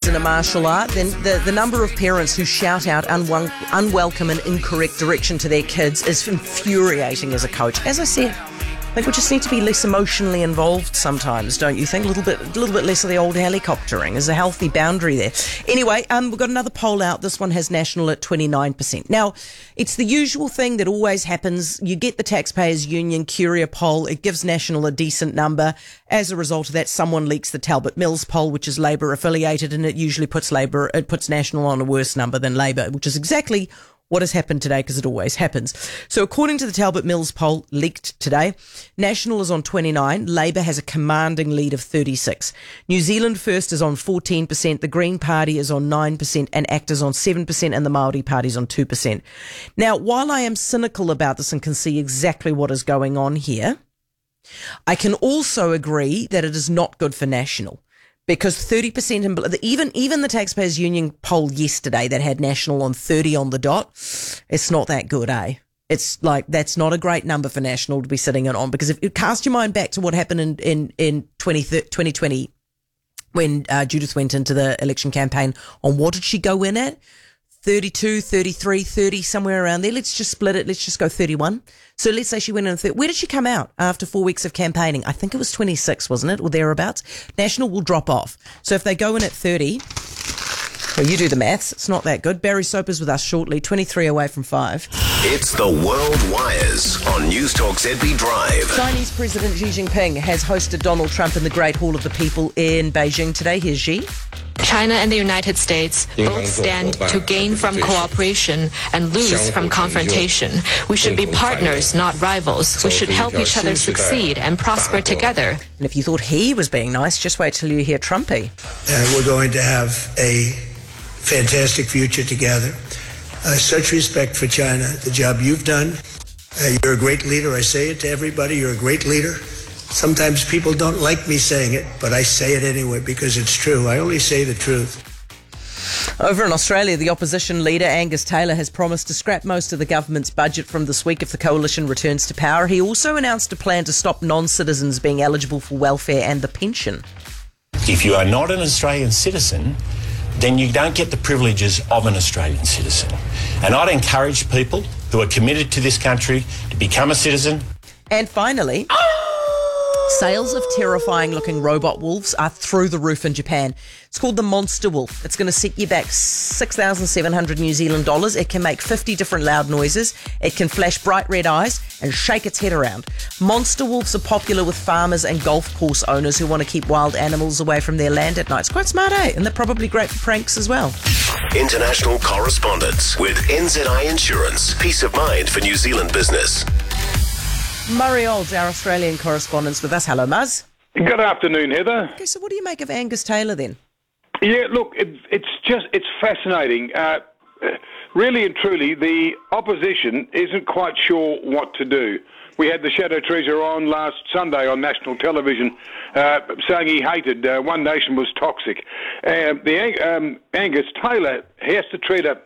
in a martial art, then the number of parents who shout out unwelcome and incorrect direction to their kids is infuriating as a coach. As I said, I think we just need to be less emotionally involved sometimes, don't you think? A little bit less of the old helicoptering is a healthy boundary there. Anyway, we've got another poll out. This one has National at 29%. Now, it's the usual thing that always happens. You get the Taxpayers Union Curia poll. It gives National a decent number. As a result of that, someone leaks the Talbot Mills poll, which is Labour affiliated, and it usually puts National on a worse number than Labour, which is exactly what has happened today, because it always happens. So according to the Talbot Mills poll leaked today, National is on 29, Labour has a commanding lead of 36. New Zealand First is on 14%, the Green Party is on 9%, and ACT is on 7%, and the Māori Party is on 2%. Now, while I am cynical about this and can see exactly what is going on here, I can also agree that it is not good for National. Because 30%, even the Taxpayers Union poll yesterday that had National on 30 on the dot, it's not that good, eh? It's like, that's not a great number for National to be sitting it on. Because if you cast your mind back to what happened in 2020, when Judith went into the election campaign, on what did she go in at? 32, 33, 30, somewhere around there. Let's just split it. Let's just go 31. So let's say she went in at 30. Where did she come out after 4 weeks of campaigning? I think it was 26, wasn't it? Or thereabouts. National will drop off. So if they go in at 30, well, you do the maths. It's not that good. Barry Soper's with us shortly, 23 away from 5. It's the World Wires on News Talk ZB Drive. Chinese President Xi Jinping has hosted Donald Trump in the Great Hall of the People in Beijing today. Here's Xi. China and the United States both stand to gain from cooperation and lose from confrontation. We should be partners, not rivals. We should help each other succeed and prosper together. And if you thought he was being nice, just wait till you hear Trumpy. We're going to have a fantastic future together. Such respect for China, the job you've done. You're a great leader. I say it to everybody. You're a great leader. Sometimes people don't like me saying it, but I say it anyway because it's true. I only say the truth. Over in Australia, the opposition leader Angus Taylor has promised to scrap most of the government's budget from this week if the coalition returns to power. He also announced a plan to stop non-citizens being eligible for welfare and the pension. If you are not an Australian citizen, then you don't get the privileges of an Australian citizen. And I'd encourage people who are committed to this country to become a citizen. And finally, sales of terrifying-looking robot wolves are through the roof in Japan. It's called the Monster Wolf. It's going to set you back 6,700 New Zealand dollars. It can make 50 different loud noises. It can flash bright red eyes and shake its head around. Monster Wolves are popular with farmers and golf course owners who want to keep wild animals away from their land at night. It's quite smart, eh? And they're probably great for pranks as well. International correspondence with NZI Insurance. Peace of mind for New Zealand business. Murray Olds, our Australian correspondent, with us. Hello, Muzz. Good afternoon, Heather. Okay, so what do you make of Angus Taylor then? Yeah, look, it's fascinating. Really and truly, the opposition isn't quite sure what to do. We had the Shadow Treasurer on last Sunday on national television saying he hated One Nation was toxic. Angus Taylor has to tread a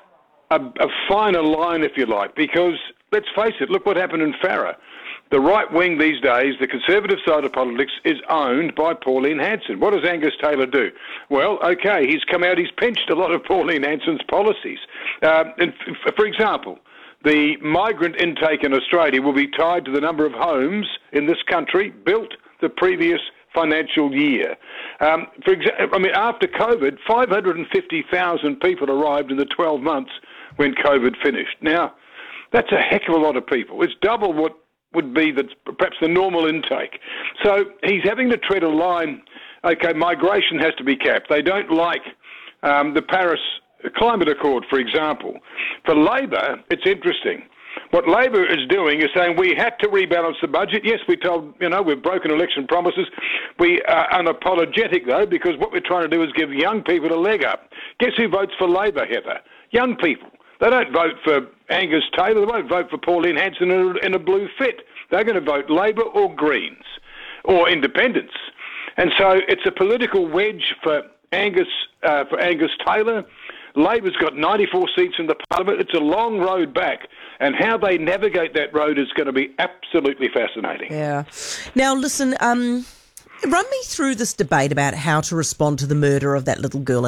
finer line, if you like, because let's face it, look what happened in Farrer. The right wing these days, the conservative side of politics, is owned by Pauline Hanson. What does Angus Taylor do? Well, okay, he's come out, he's pinched a lot of Pauline Hanson's policies. And for example, the migrant intake in Australia will be tied to the number of homes in this country built the previous financial year. For example, after COVID, 550,000 people arrived in the 12 months when COVID finished. Now, that's a heck of a lot of people. It's double what would be perhaps the normal intake. So he's having to tread a line. Okay, migration has to be capped. They don't like the Paris Climate Accord, for example. For Labor, it's interesting. What Labor is doing is saying we had to rebalance the budget. Yes, we told, we've broken election promises. We are unapologetic, though, because what we're trying to do is give young people a leg up. Guess who votes for Labor, Heather? Young people. They don't vote for Angus Taylor. They won't vote for Pauline Hanson in a blue fit. They're going to vote Labor or Greens or Independents. And so it's a political wedge for Angus Taylor. Labor's got 94 seats in the parliament. It's a long road back. And how they navigate that road is going to be absolutely fascinating. Yeah. Now, listen, run me through this debate about how to respond to the murder of that little girl